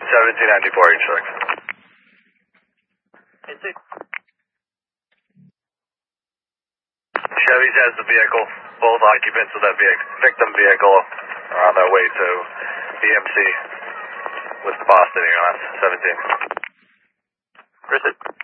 1794 H6. Chevy's has the vehicle. Both occupants of that victim vehicle are on their way to BMC with the boss sitting on 17. Chris,